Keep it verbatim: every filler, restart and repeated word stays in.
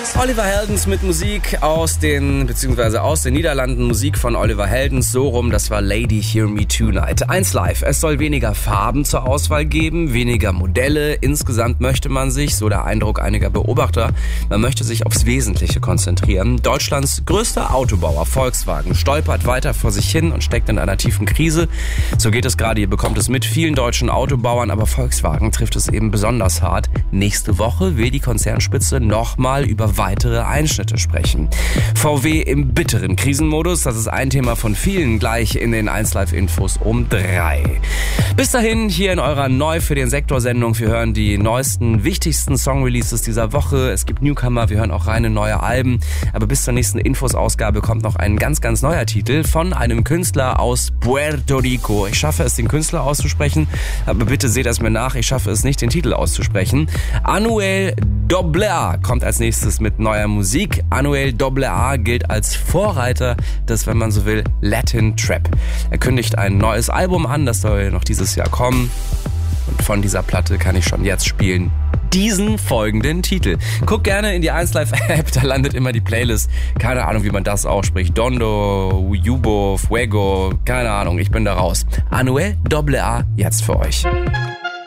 Oliver Heldens mit Musik aus den, beziehungsweise aus den Niederlanden. Musik von Oliver Heldens, so rum, das war Lady Hear Me Tonight. eins Live, es soll weniger Farben zur Auswahl geben, weniger Modelle. Insgesamt möchte man sich, so der Eindruck einiger Beobachter, man möchte sich aufs Wesentliche konzentrieren. Deutschlands größter Autobauer, Volkswagen, stolpert weiter vor sich hin und steckt in einer tiefen Krise. So geht es gerade, ihr bekommt es mit vielen deutschen Autobauern, aber Volkswagen trifft es eben besonders hart. Nächste Woche will die Konzernspitze nochmal über weitere Einschnitte sprechen. V W im bitteren Krisenmodus, das ist ein Thema von vielen, gleich in den eins Live Infos um drei. Bis dahin hier in eurer Neu für den Sektor Sendung. Wir hören die neuesten, wichtigsten Song-Releases dieser Woche. Es gibt Newcomer, wir hören auch reine neue Alben. Aber bis zur nächsten Infos-Ausgabe kommt noch ein ganz, ganz neuer Titel von einem Künstler aus Puerto Rico. Ich schaffe es, den Künstler auszusprechen, aber bitte seht es mir nach, ich schaffe es nicht, den Titel auszusprechen. Anuel A A kommt als nächstes mit neuer Musik. Anuel A A gilt als Vorreiter des, wenn man so will, Latin Trap. Er kündigt ein neues Album an, das soll noch dieses Jahr kommen. Und von dieser Platte kann ich schon jetzt spielen diesen folgenden Titel. Guck gerne in die eins Live App, da landet immer die Playlist. Keine Ahnung, wie man das ausspricht. Dondo, Yubo, Fuego, keine Ahnung, ich bin da raus. Anuel A A jetzt für euch.